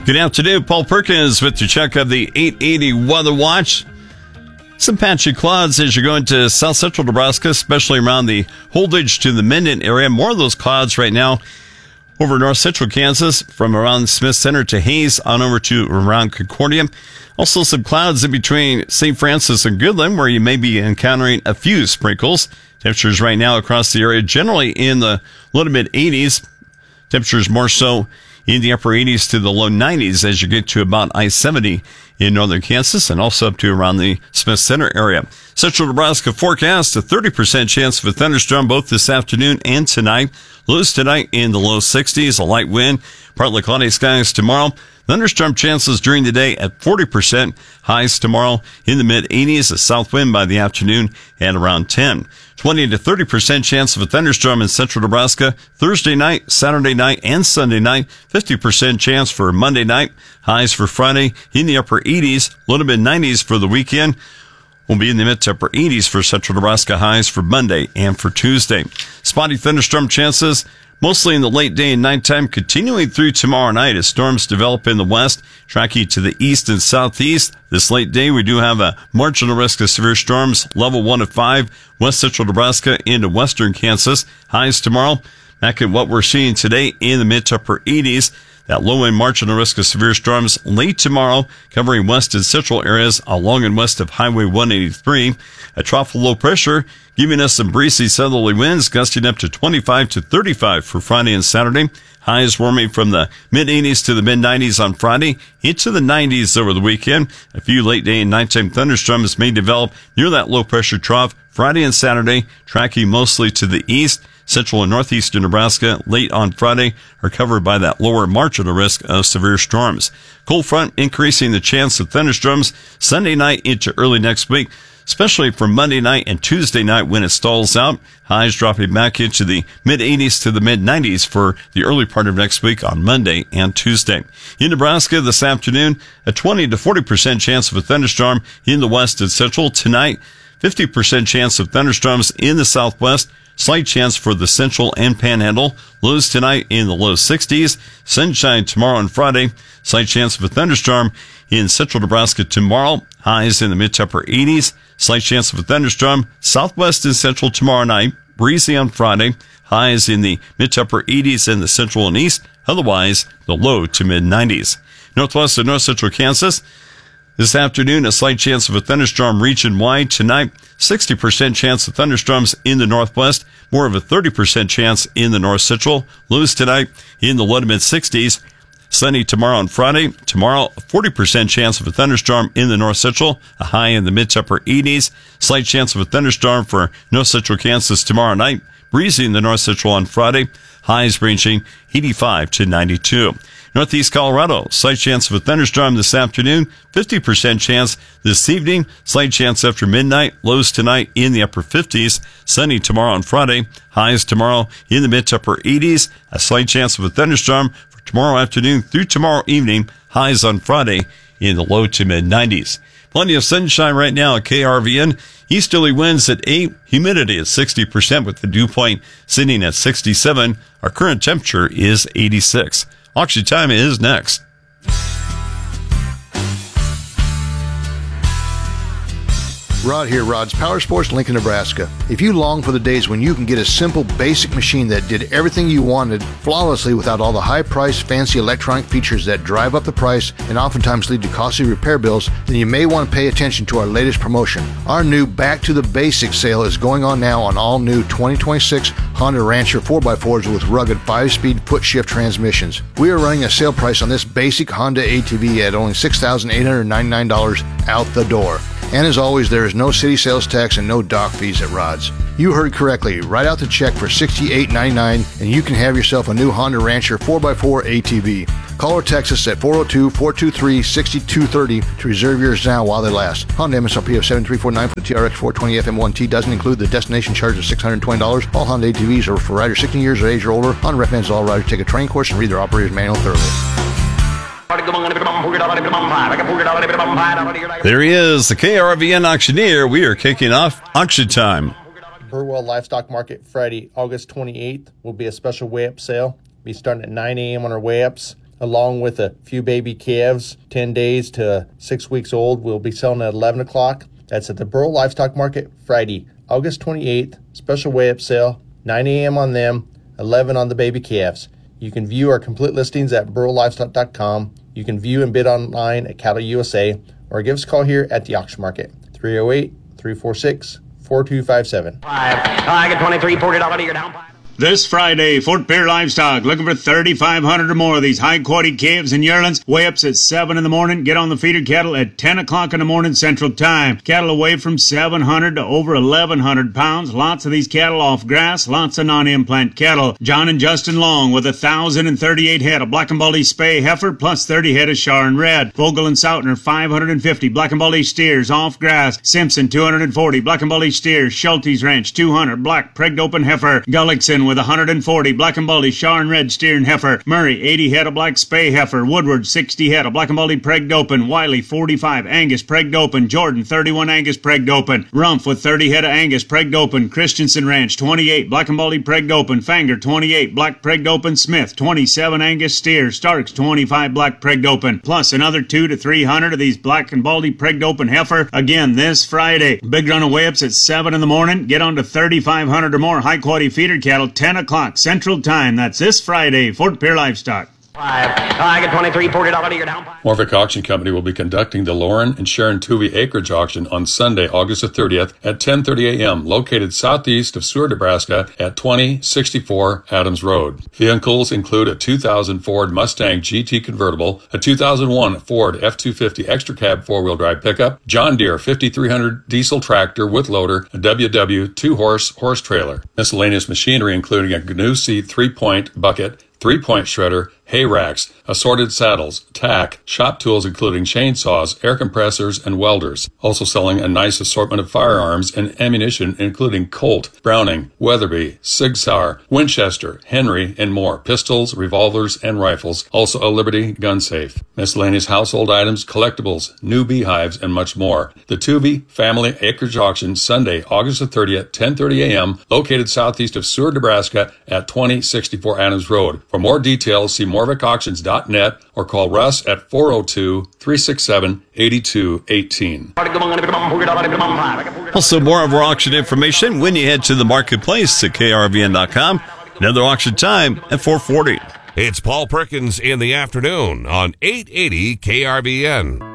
Good afternoon. Paul Perkins with your check of the 880 Weather Watch. Some patchy clouds as you're going to south central Nebraska, especially around the Holdridge to the Minden area. More of those clouds right now over north central Kansas from around Smith Center to Hayes on over to around Concordia. Also some clouds in between St. Francis and Goodland where you may be encountering a few sprinkles. Temperatures right now across the area generally in the low to mid 80s. Temperatures more so in the upper 80s to the low 90s as you get to about I-70 in northern Kansas and also up to around the Smith Center area. Central Nebraska forecast a 30% chance of a thunderstorm both this afternoon and tonight. Lows tonight in the low 60s, a light wind, partly cloudy skies tomorrow. Thunderstorm chances during the day at 40%. Highs tomorrow in the mid-80s, a south wind by the afternoon at around 10. 20 to 30% chance of a thunderstorm in central Nebraska Thursday night, Saturday night, and Sunday night. 50% chance for Monday night. Highs for Friday in the upper 80s, low to mid-90s for the weekend. Will be in the mid to upper 80s for central Nebraska highs for Monday and for Tuesday. Spotty thunderstorm chances mostly in the late day and nighttime, continuing through tomorrow night as storms develop in the west, tracking to the east and southeast. This late day, we do have a marginal risk of severe storms, level 1 of 5, west central Nebraska into western Kansas. Highs tomorrow, back at what we're seeing today in the mid to upper 80s. That low end marginal risk of severe storms late tomorrow, covering west and central areas along and west of Highway 183. A trough of low pressure giving us some breezy southerly winds gusting up to 25 to 35 for Friday and Saturday. Highs warming from the mid-80s to the mid-90s on Friday into the 90s over the weekend. A few late day and nighttime thunderstorms may develop near that low pressure trough Friday and Saturday, tracking mostly to the east. Central and northeastern Nebraska late on Friday are covered by that lower marginal risk of severe storms. Cold front increasing the chance of thunderstorms Sunday night into early next week, especially for Monday night and Tuesday night when it stalls out. Highs dropping back into the mid-80s to the mid-90s for the early part of next week on Monday and Tuesday. In Nebraska this afternoon, a 20 to 40% chance of a thunderstorm in the west and central. Tonight, 50% chance of thunderstorms in the southwest. Slight chance for the central and panhandle. Lows tonight in the low 60s. Sunshine tomorrow and Friday. Slight chance of a thunderstorm in central Nebraska tomorrow. Highs in the mid to upper 80s. Slight chance of a thunderstorm southwest and central tomorrow night. Breezy on Friday. Highs in the mid to upper 80s in the central and east. Otherwise, the low to mid 90s. Northwest and north central Kansas. This afternoon, a slight chance of a thunderstorm region-wide. Tonight, 60% chance of thunderstorms in the northwest, more of a 30% chance in the north central. Lows tonight in the low to mid-60s. Sunny tomorrow and Friday. Tomorrow, a 40% chance of a thunderstorm in the north central, a high in the mid to upper 80s. Slight chance of a thunderstorm for north central Kansas tomorrow night. Breezy in the north central on Friday. Highs ranging 85 to 92. Northeast Colorado, slight chance of a thunderstorm this afternoon, 50% chance this evening, slight chance after midnight, lows tonight in the upper 50s, sunny tomorrow and Friday, highs tomorrow in the mid to upper 80s, a slight chance of a thunderstorm for tomorrow afternoon through tomorrow evening, highs on Friday in the low to mid 90s. Plenty of sunshine right now at KRVN. Easterly winds at 8, humidity at 60% with the dew point sitting at 67. Our current temperature is 86. Auction time is next. Rod here, Rod's Power Sports, Lincoln, Nebraska. If you long for the days when you can get a simple, basic machine that did everything you wanted flawlessly without all the high-priced, fancy electronic features that drive up the price and oftentimes lead to costly repair bills, then you may want to pay attention to our latest promotion. Our new Back to the Basics sale is going on now on all new 2026 Honda Rancher 4x4s with rugged 5-speed foot-shift transmissions. We are running a sale price on this basic Honda ATV at only $6,899 out the door. And as always, there is no city sales tax and no dock fees at Rod's. You heard correctly. Write out the check for $68.99 and you can have yourself a new Honda Rancher 4x4 ATV. Call or text us at 402-423-6230 to reserve yours now while they last. Honda MSRP of $7,349 for the TRX 420 FM1T doesn't include the destination charge of $620. All Honda ATVs are for riders 16 years of age or older. Honda recommends all riders take a training course and read their operator's manual thoroughly. There he is, the KRVN auctioneer. We are kicking off auction time. Burwell Livestock Market Friday, August 28th will be a special weigh-up sale. Be starting at 9 a.m. on our weigh-ups. along with a few baby calves, 10 days to 6 weeks old. We'll be selling at 11 o'clock. That's at the Burl Livestock Market, Friday, August 28th. Special weigh-up sale, 9 a.m. on them, 11 on the baby calves. You can view our complete listings at burllivestock.com. You can view and bid online at Cattle USA, or give us a call here at the auction market, 308-346-4257. I get 23, $40 to your down. This Friday, Fort Pierre Livestock looking for 3,500 or more of these high-quality calves and yearlings. Weigh-ups at 7 in the morning. Get on the feeder cattle at 10 o'clock in the morning Central Time. Cattle away from 700 to over 1,100 pounds. Lots of these cattle off grass. Lots of non-implant cattle. John and Justin Long with 1,038 head of Black and Baldy Spay heifer plus 30 head of Char and Red. Vogel and Soutner 550 Black and Baldy steers off grass. Simpson 240 Black and Baldy steers. Schulte's Ranch 200 Black Pregged Open heifer. Gullickson with 140 Black and Baldy Char and Red steer and heifer. Murray 80 head of Black Spay heifer. Woodward 60 head of Black and Baldy Pregged Open. Wiley 45 Angus Pregged Open. Jordan 31 Angus Pregged Open. Rumpf with 30 head of Angus Pregged Open. Christensen Ranch 28 Black and Baldy Pregged Open. Fanger 28 Black Pregged Open. Smith 27 Angus steer. Starks 25 Black Pregged Open. Plus another 200 to 300 of these Black and Baldy Pregged Open heifer. Again this Friday. Big run of weigh-ups at 7 in the morning. Get on to 3,500 or more high quality feeder cattle. 10 o'clock Central Time. That's this Friday, Fort Pierre Livestock. I get 23, $40 to your down. Morvick Auction Company will be conducting the Lauren and Sharon Tuvey Acreage Auction on Sunday, August the 30th at 10:30 a.m., located southeast of Seward, Nebraska at 2064 Adams Road. Vehicles include a 2000 Ford Mustang GT convertible, a 2001 Ford F-250 extra cab four-wheel drive pickup, John Deere 5300 diesel tractor with loader, a WW 2-horse trailer. Miscellaneous machinery including a GNU C 3-point bucket, 3-point shredder, hay racks, assorted saddles, tack, shop tools including chainsaws, air compressors, and welders. Also selling a nice assortment of firearms and ammunition including Colt, Browning, Weatherby, Sig Sauer, Winchester, Henry, and more. Pistols, revolvers, and rifles. Also a Liberty gun safe. Miscellaneous household items, collectibles, new beehives, and much more. The Tuvey Family Acreage Auction, Sunday, August the 30th, 10:30 a.m., located southeast of Seward, Nebraska at 2064 Adams Road. For more details, see MorvickAuctions.net or call Russ at 402-367-8218. Also, more of our auction information when you head to the marketplace at krvn.com. Another auction time at 4:40. It's Paul Perkins in the afternoon on 880 KRVN.